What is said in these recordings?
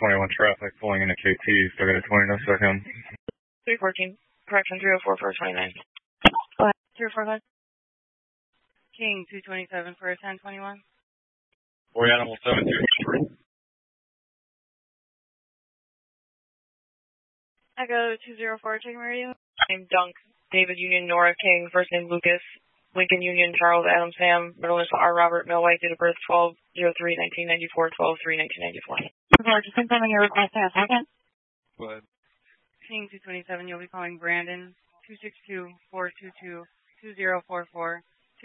21 traffic pulling into KT, still got a 20 in a second. 314, correction 304-429. Go ahead. 345. King 227 for a 1021. Boy Animal 723. Echo 204, taking radio. Name Dunk, David Union, Nora King, first name Lucas, Lincoln Union, Charles Adam Sam, middle initial R. Robert, male white, date of birth 12/03/1994, 12/3/1994. Just confirming your request in a second. Go ahead. King 227, you'll be calling Brandon 262-422-2044,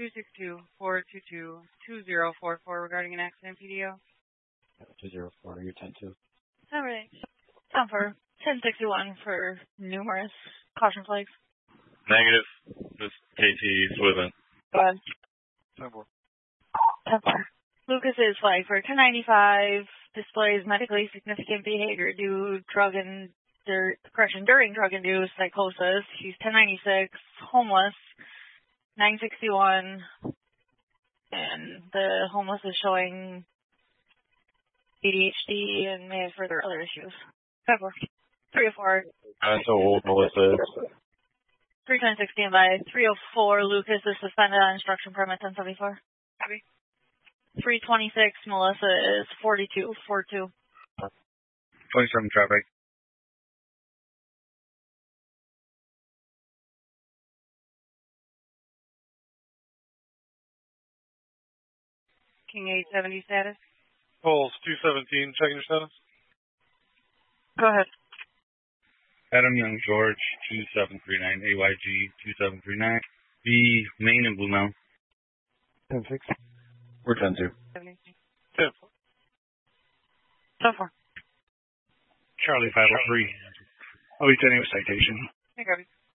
262-422-2044 regarding an accident PDO. 204, you're 10-2. All right. Time for 1061 for numerous caution flags. Negative. This KT Swithin. Go ahead. 10-4. 10-4. Lucas is flagged for 1095, displays medically significant behavior during drug-induced psychosis. He's 1096, homeless, 961, and the homeless is showing ADHD and may have further other issues. 5-4. 304. That's how old Melissa is. 326 standby. 304, Lucas is suspended on instruction permit 1074. Copy. 326, Melissa is 4242. 27 traffic. King 870 status. Pulse 217, checking your status. Go ahead. Adam Young George 2739, AYG 2739. B Main and Blue Mountain. 10-6. We're 10-2. 10-4. 10-4. Charlie 503. I'll be sending a citation. Hey, Gabby.